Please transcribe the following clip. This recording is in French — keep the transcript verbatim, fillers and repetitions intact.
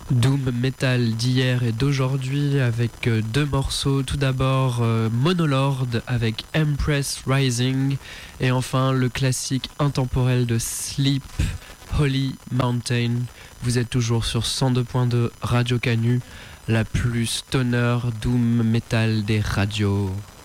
Doom metal d'hier et d'aujourd'hui avec deux morceaux. Tout d'abord euh, Monolord avec Empress Rising et enfin le classique intemporel de Sleep, Holy Mountain. Vous êtes toujours sur cent deux point deux Radio Canu, la plus stoner doom metal des radios.